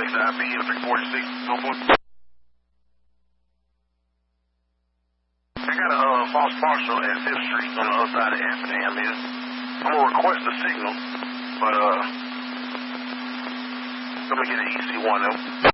IB in 346. Go for it. I got a false marshal at 5th Street on the other side of Amsterdam here. I'm gonna request a signal, but I'm gonna get an EC1 though.